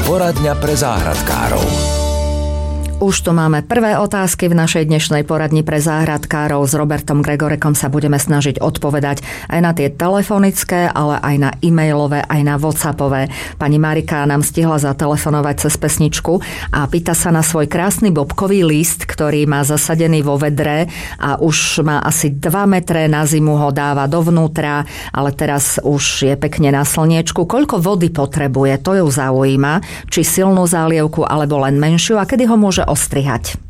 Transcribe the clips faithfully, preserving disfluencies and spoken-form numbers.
Poradňa pre záhradkárov. Už tu máme prvé otázky v našej dnešnej poradni pre záhradkárov. S Robertom Gregorekom sa budeme snažiť odpovedať aj na tie telefonické, ale aj na e-mailové, aj na whatsappové. Pani Marika nám stihla zatelefonovať cez pesničku a pýta sa na svoj krásny bobkový list, ktorý má zasadený vo vedre a už má asi dva metre, na zimu ho dáva dovnútra, ale teraz už je pekne na slniečku. Koľko vody potrebuje, to ju zaujíma, či silnú zálievku alebo len menšiu a kedy ho môže ostrihať?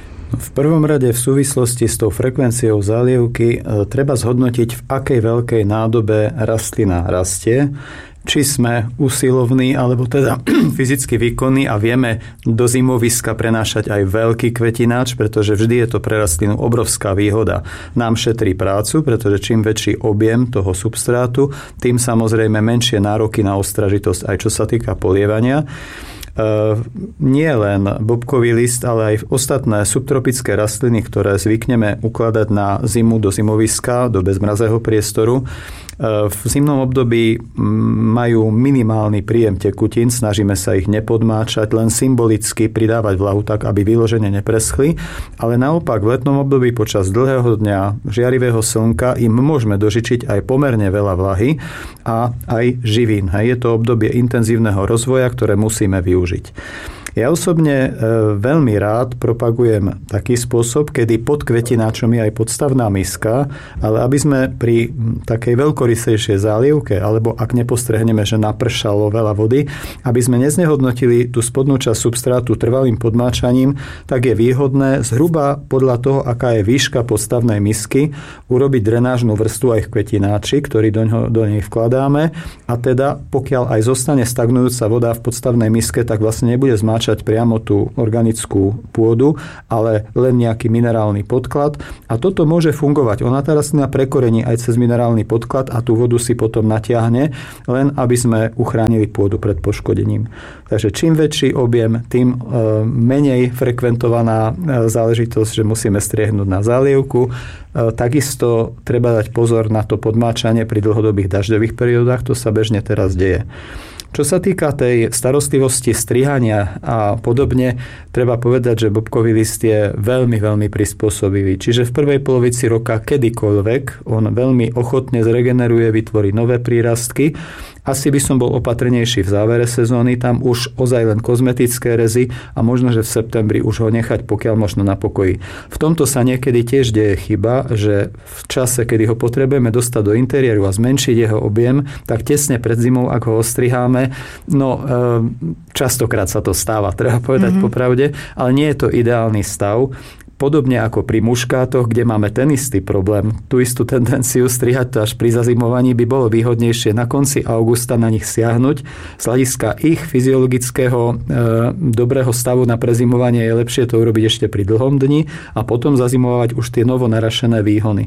V prvom rade v súvislosti s tou frekvenciou zálievky e, treba zhodnotiť, v akej veľkej nádobe rastlina rastie. Či sme usilovní, alebo teda fyzicky výkonní a vieme do zimoviska prenášať aj veľký kvetináč, pretože vždy je to pre rastlinu obrovská výhoda. Nám šetrí prácu, pretože čím väčší objem toho substrátu, tým samozrejme menšie nároky na ostražitosť, aj čo sa týka polievania. Uh, nie len bobkový list, ale aj ostatné subtropické rastliny, ktoré zvykneme ukladať na zimu do zimoviska, do bezmrazého priestoru. Uh, v zimnom období majú minimálny príjem tekutín, snažíme sa ich nepodmáčať, len symbolicky pridávať vlahu tak, aby vyložene nepreschli, ale naopak v letnom období počas dlhého dňa žiarivého slnka im môžeme dožičiť aj pomerne veľa vlahy a aj živín. Je to obdobie intenzívneho rozvoja, ktoré musíme využiť. Ja osobne e, veľmi rád propagujem taký spôsob, kedy pod kvetináčom je aj podstavná miska, ale aby sme pri takej veľkorysejšej zálievke, alebo ak nepostrehneme, že napršalo veľa vody, aby sme neznehodnotili tú spodnú časť substrátu trvalým podmáčaním, tak je výhodné zhruba podľa toho, aká je výška podstavnej misky, urobiť drenážnu vrstvu aj v kvetináči, ktorý do, ňo, do nej vkladáme, a teda pokiaľ aj zostane stagnujúca voda v podstavnej miske, tak vlastne nebude zmáčať priamo tú organickú pôdu, ale len nejaký minerálny podklad. A toto môže fungovať. Ona tá rastlina prekorení aj cez minerálny podklad a tú vodu si potom natiahne, len aby sme uchránili pôdu pred poškodením. Takže čím väčší objem, tým menej frekventovaná záležitosť, že musíme striehnúť na zálievku. Takisto treba dať pozor na to podmáčanie pri dlhodobých dažďových periódach. To sa bežne teraz deje. Čo sa týka tej starostlivosti strihania a podobne, treba povedať, že bobkový list je veľmi, veľmi prispôsobivý. Čiže v prvej polovici roka kedykoľvek on veľmi ochotne zregeneruje, vytvorí nové prírastky. Asi by som bol opatrnejší v závere sezóny, tam už ozaj len kozmetické rezy a možno, že v septembri už ho nechať pokiaľ možno na pokoji. V tomto sa niekedy tiež deje chyba, že v čase, kedy ho potrebujeme dostať do interiéru a zmenšiť jeho objem, tak tesne pred zimou, ak ho ostriháme, no častokrát sa to stáva, treba povedať mm-hmm. popravde, ale nie je to ideálny stav. Podobne ako pri muškátoch, kde máme ten istý problém, tú istú tendenciu strihať to až pri zazimovaní, by bolo výhodnejšie na konci augusta na nich siahnuť. Z hľadiska ich fyziologického e, dobrého stavu na prezimovanie je lepšie to urobiť ešte pri dlhom dni a potom zazimovať už tie novo narašené výhony.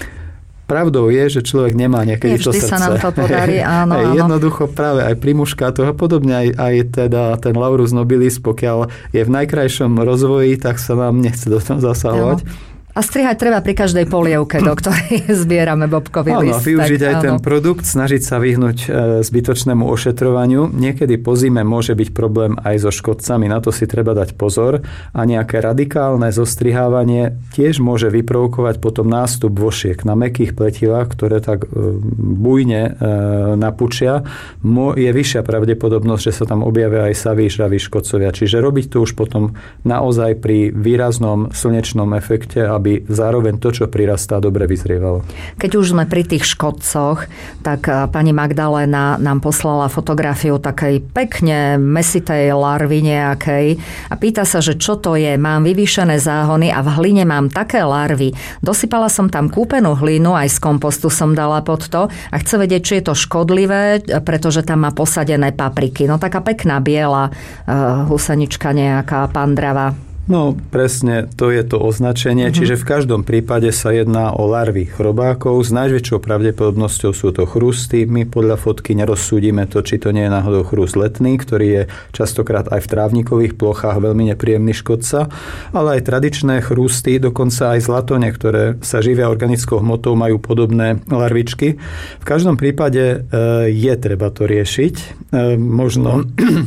Pravdou je, že človek nemá niekedy to srdce. Vždy sa nám to podarí, áno, áno. Jednoducho práve aj pri muškátoch a podobne aj, aj teda ten Laurus nobilis, pokiaľ je v najkrajšom rozvoji, tak sa nám nechce do toho zasahovať. Áno. A strihať treba pri každej polievke, do ktorej zbierame bobkový áno, list. Áno, využiť tak, aj áno. ten produkt, snažiť sa vyhnúť zbytočnému ošetrovaniu. Niekedy po zime môže byť problém aj so škodcami, na to si treba dať pozor. A nejaké radikálne zostrihávanie tiež môže vyprovokovať potom nástup vošiek na mäkkých pletivách, ktoré tak bujne napučia. Je vyššia pravdepodobnosť, že sa tam objavia aj saví, žraví škodcovia. Čiže robiť to už potom naozaj pri výraznom slnečnom efekte, aby zároveň to, čo prirastá, dobre vyzrievalo. Keď už sme pri tých škodcoch, tak pani Magdalena nám poslala fotografiu takej pekne mesitej larvy nejakej a pýta sa, že čo to je. Mám vyvýšené záhony a v hline mám také larvy. Dosypala som tam kúpenú hlinu, aj z kompostu som dala pod to a chce vedieť, či je to škodlivé, pretože tam má posadené papriky. No taká pekná biela uh, husenička nejaká, pandrava. No presne, to je to označenie, mm-hmm. čiže v každom prípade sa jedná o larvy chrobákov. S najväčšou pravdepodobnosťou sú to chrusty. My podľa fotky nerozsúdime to, či to nie je náhodou chrust letný, ktorý je častokrát aj v trávnikových plochách veľmi nepríjemný škodca, ale aj tradičné chrusty, dokonca aj zlatone, ktoré sa živia organickou hmotou, majú podobné larvičky. V každom prípade je treba to riešiť. Možno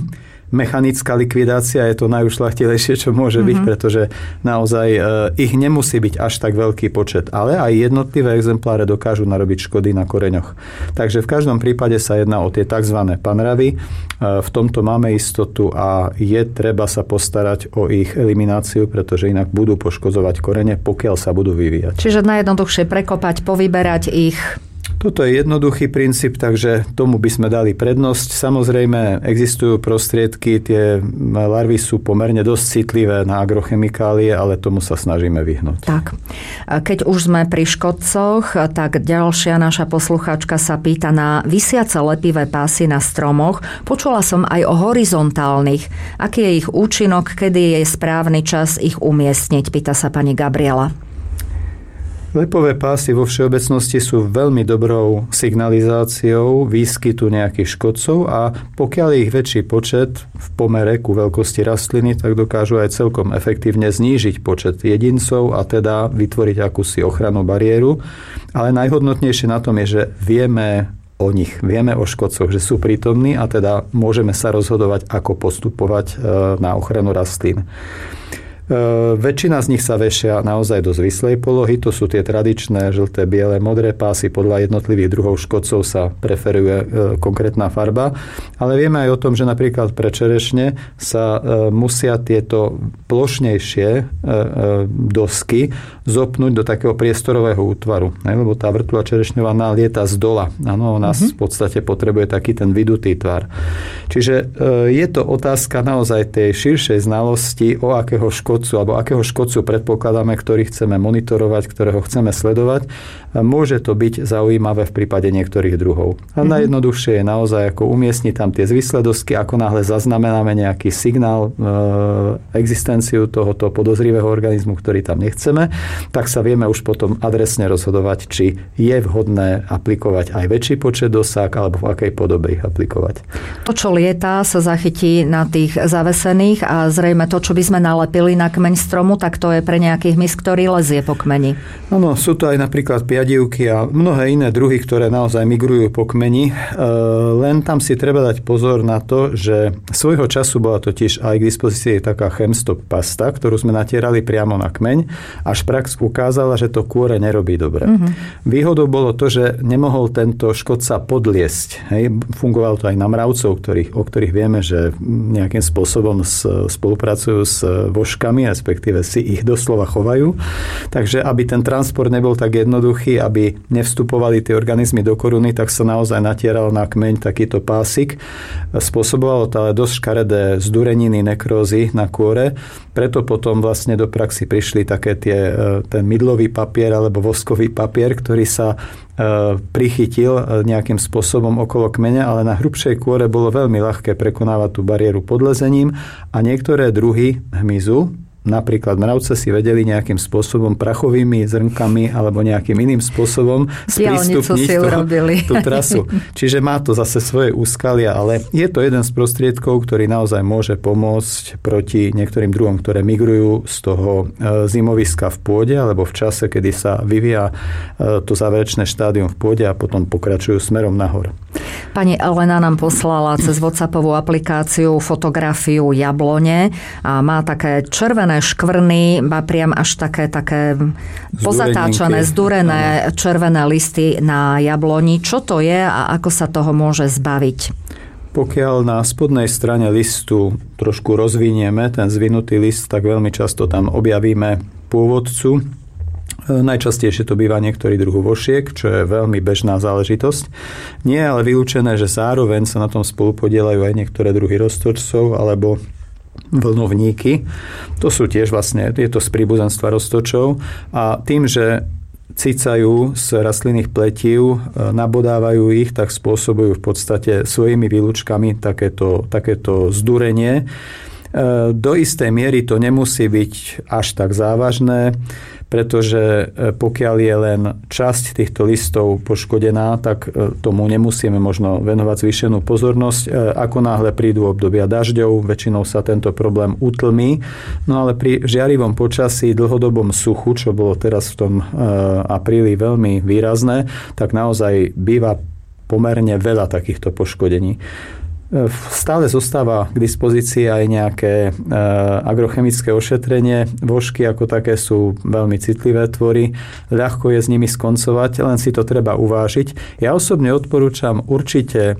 mechanická likvidácia je to najušľachtilejšie, čo môže byť, mm-hmm. pretože naozaj e, ich nemusí byť až tak veľký počet, ale aj jednotlivé exempláre dokážu narobiť škody na koreňoch. Takže v každom prípade sa jedná o tie tzv. Panravy. E, v tomto máme istotu a je treba sa postarať o ich elimináciu, pretože inak budú poškodzovať korene, pokiaľ sa budú vyvíjať. Čiže najjednoduchšie prekopať, povyberať ich. Toto je jednoduchý princíp, takže tomu by sme dali prednosť. Samozrejme, existujú prostriedky, tie larvy sú pomerne dosť citlivé na agrochemikálie, ale tomu sa snažíme vyhnúť. Tak. Keď už sme pri škodcoch, tak ďalšia naša poslucháčka sa pýta na visiace lepivé pásy na stromoch. Počula som aj o horizontálnych. Aký je ich účinok, kedy je správny čas ich umiestniť? Pýta sa pani Gabriela. Lepové pásy vo všeobecnosti sú veľmi dobrou signalizáciou výskytu nejakých škodcov a pokiaľ je ich väčší počet v pomere ku veľkosti rastliny, tak dokážu aj celkom efektívne znížiť počet jedincov a teda vytvoriť akúsi ochrannú bariéru. Ale najhodnotnejšie na tom je, že vieme o nich, vieme o škodcoch, že sú prítomní a teda môžeme sa rozhodovať, ako postupovať na ochranu rastlín. E, väčšina z nich sa vešia naozaj do zvislej polohy, to sú tie tradičné žlté, biele, modré pásy, podľa jednotlivých druhov škodcov sa preferuje e, konkrétna farba, ale vieme aj o tom, že napríklad pre čerešne sa e, musia tieto plošnejšie e, e, dosky zopnúť do takého priestorového útvaru, ne? Lebo tá vrtula čerešňová lieta z dola, áno, ona mm-hmm. v podstate potrebuje taký ten vydutý tvar. Čiže e, je to otázka naozaj tej širšej znalosti, o akého škodcu alebo akého škodcu predpokladáme, ktorý chceme monitorovať, ktorého chceme sledovať. Môže to byť zaujímavé v prípade niektorých druhov. A mm-hmm. najjednoduchšie je naozaj ako umiestniť tam tie zvislé dosky, ako náhle zaznamenáme nejaký signál, e, existenciu tohoto podozrivého organizmu, ktorý tam nechceme, tak sa vieme už potom adresne rozhodovať, či je vhodné aplikovať aj väčší počet dosák, alebo v akej podobe ich aplikovať. To, čo lietá, sa zachytí na tých zavesených a zrejme to, čo by sme nalepili na kmeň stromu, tak to je pre nejaký hmyz, ktorý lezie po kmeni. Áno, sú to aj napríklad piadivky a mnohé iné druhy, ktoré naozaj migrujú po kmeni. E, len tam si treba dať pozor na to, že svojho času bola totiž aj k dispozícii taká chemstop pasta, ktorú sme natierali priamo na kmeň, až prax ukázala, že to kôre nerobí dobre. Mm-hmm. Výhodou bolo to, že nemohol tento škodca podliesť. Hej. Fungovalo to aj na mravcov, ktorých, o ktorých vieme, že nejakým spôsobom spolupracujú s vožkami, respektíve si ich doslova chovajú. Takže aby ten transport nebol tak jednoduchý, aby nevstupovali tie organizmy do koruny, tak sa naozaj natieral na kmeň takýto pásik. Spôsobovalo to ale dosť škaredé zdureniny, nekrózy na kôre. Preto potom vlastne do praxi prišli také tie, ten mydlový papier alebo voskový papier, ktorý sa prichytil nejakým spôsobom okolo kmeňa, ale na hrubšej kôre bolo veľmi ľahké prekonávať tú bariéru podlezením a niektoré druhy hmyzu, napríklad mravce, si vedeli nejakým spôsobom prachovými zrnkami alebo nejakým iným spôsobom sprístupniť tú trasu. Čiže má to zase svoje úskalia, ale je to jeden z prostriedkov, ktorý naozaj môže pomôcť proti niektorým druhom, ktoré migrujú z toho zimoviska v pôde alebo v čase, kedy sa vyvíja to záverečné štádium v pôde a potom pokračujú smerom nahor. Pani Elena nám poslala cez WhatsAppovú aplikáciu fotografiu jablone a má také červené škvrny, má priam až také, také pozatáčané, zdurené červené listy na jabloni. Čo to je a ako sa toho môže zbaviť? Pokiaľ na spodnej strane listu trošku rozvinieme ten zvinutý list, tak veľmi často tam objavíme pôvodcu. Najčastejšie to býva niektorý druh vošiek, čo je veľmi bežná záležitosť. Nie je ale vylúčené, že zároveň sa na tom spolupodielajú aj niektoré druhy roztočcov alebo vlnovníky. To sú tiež vlastne, je to z príbuzenstva roztočov a tým, že cicajú z rastlinných pletív, nabodávajú ich, tak spôsobujú v podstate svojimi výlučkami takéto, takéto zdúrenie. Do istej miery to nemusí byť až tak závažné, pretože pokiaľ je len časť týchto listov poškodená, tak tomu nemusíme možno venovať zvýšenú pozornosť. Ako náhle prídu obdobia dažďov, väčšinou sa tento problém utlmí. No ale pri žiarivom počasí, dlhodobom suchu, čo bolo teraz v tom apríli veľmi výrazné, tak naozaj býva pomerne veľa takýchto poškodení. Stále zostáva k dispozícii aj nejaké agrochemické ošetrenie. Vožky ako také sú veľmi citlivé tvory. Ľahko je s nimi skoncovať, len si to treba uvážiť. Ja osobne odporúčam určite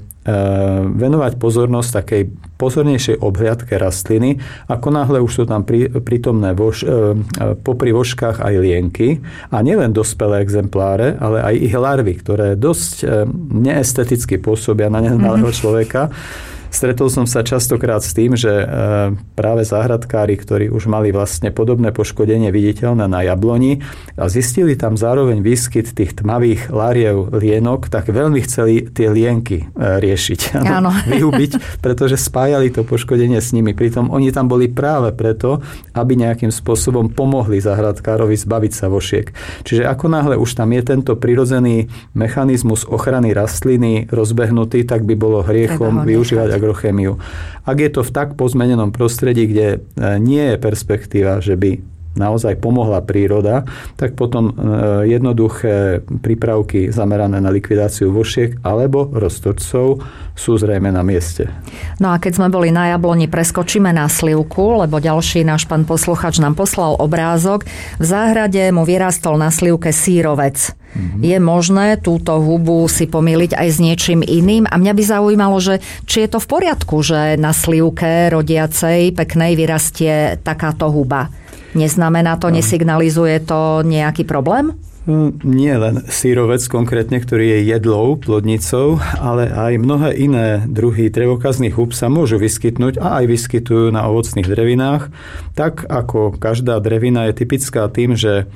venovať pozornosť takej pozornejšej obhliadke rastliny. Ako náhle už sú tam prítomné vož, popri vožkách aj lienky a nielen dospelé exempláre, ale aj ich larvy, ktoré dosť neesteticky pôsobia na neznalého mm-hmm. človeka. Stretol som sa častokrát s tým, že práve záhradkári, ktorí už mali vlastne podobné poškodenie viditeľné na jabloni a zistili tam zároveň výskyt tých tmavých lariev lienok, tak veľmi chceli tie lienky riešiť. Áno. Vyhubiť, pretože spájali to poškodenie s nimi. Pritom oni tam boli práve preto, aby nejakým spôsobom pomohli záhradkárovi zbaviť sa vošiek. Čiže ako náhle už tam je tento prirodzený mechanizmus ochrany rastliny rozbehnutý, tak by bolo hriechom využívať agrochemiu. Ak je to v tak pozmenenom prostredí, kde nie je perspektíva, že by naozaj pomohla príroda, tak potom jednoduché prípravky zamerané na likvidáciu vošiek alebo roztočcov sú zrejme na mieste. No a keď sme boli na jabloni, preskočíme na slivku, lebo ďalší náš pán posluchač nám poslal obrázok. V záhrade mu vyrástol na slivke sírovec. Mm-hmm. Je možné túto hubu si pomýliť aj s niečím iným? A mňa by zaujímalo, že či je to v poriadku, že na slivke rodiacej peknej vyrastie takáto huba. Neznamená to, nesignalizuje to nejaký problém? Nie len sírovec konkrétne, ktorý je jedlou, plodnicou, ale aj mnohé iné druhy drevokazných húb sa môžu vyskytnúť a aj vyskytujú na ovocných drevinách. Tak ako každá drevina je typická tým, že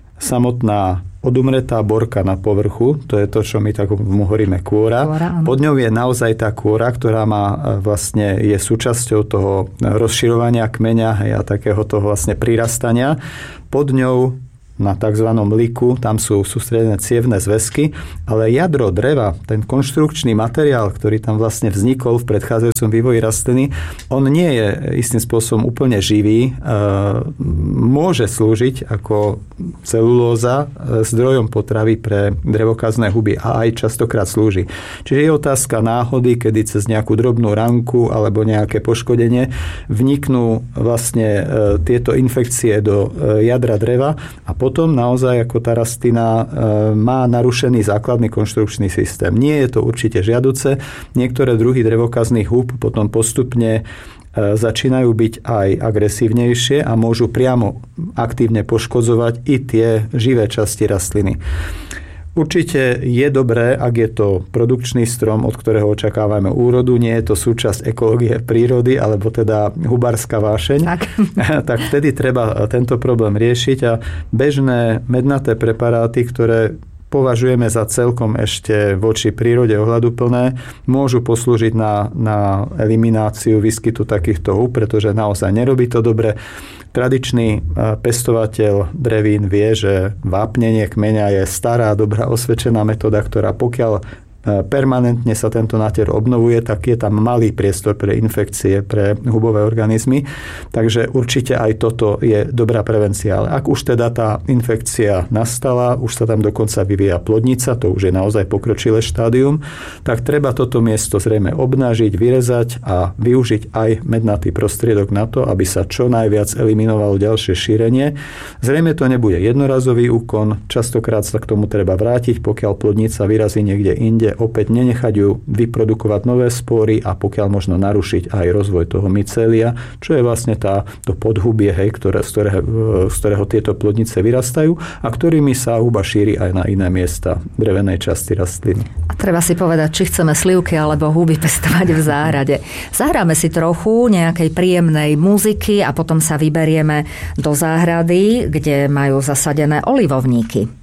samotná odumretá borka na povrchu, to je to, čo my tak mu hovoríme kôra. kôra Pod ňou je naozaj tá kôra, ktorá má vlastne je súčasťou toho rozširovania kmeňa a takého toho vlastne prirastania. Pod ňou na tzv. Liku, tam sú sústredené cievne zväzky, ale jadro dreva, ten konštrukčný materiál, ktorý tam vlastne vznikol v predchádzajúcom vývoji rastliny, on nie je istým spôsobom úplne živý. Môže slúžiť ako celulóza zdrojom potravy pre drevokazné huby a aj častokrát slúži. Čiže je otázka náhody, kedy cez nejakú drobnú ranku alebo nejaké poškodenie vniknú vlastne tieto infekcie do jadra dreva a potom potom naozaj ako tá rastlina má narušený základný konštrukčný systém. Nie je to určite žiaduce. Niektoré druhy drevokazných húb potom postupne začínajú byť aj agresívnejšie a môžu priamo aktívne poškodzovať i tie živé časti rastliny. Určite je dobré, ak je to produkčný strom, od ktorého očakávame úrodu, nie je to súčasť ekológie prírody, alebo teda hubárska vášeň, tak. tak vtedy treba tento problém riešiť a bežné mednaté preparáty, ktoré považujeme za celkom ešte voči prírode ohľaduplné, môžu poslúžiť na, na elimináciu výskytu takýchto húb, pretože naozaj nerobí to dobre. Tradičný pestovateľ drevín vie, že vápnenie kmeňa je stará, dobrá, osvedčená metóda, ktorá pokiaľ permanentne sa tento náter obnovuje, tak je tam malý priestor pre infekcie, pre hubové organizmy. Takže určite aj toto je dobrá prevencia. Ale ak už teda tá infekcia nastala, už sa tam dokonca vyvíja plodnica, to už je naozaj pokročilé štádium, tak treba toto miesto zrejme obnážiť, vyrezať a využiť aj mednatý prostriedok na to, aby sa čo najviac eliminovalo ďalšie šírenie. Zrejme to nebude jednorazový úkon, častokrát sa k tomu treba vrátiť, pokiaľ plodnica vyrazí niekde inde, opäť nenechať ju vyprodukovať nové spory a pokiaľ možno narušiť aj rozvoj toho mycélia, čo je vlastne tá, to podhubie, hej, ktoré, z, ktorého, z ktorého tieto plodnice vyrastajú a ktorými sa huba šíri aj na iné miesta drevenej časti rastliny. A treba si povedať, či chceme slivky alebo huby pestovať v záhrade. Zahráme si trochu nejakej príjemnej muziky a potom sa vyberieme do záhrady, kde majú zasadené olivovníky.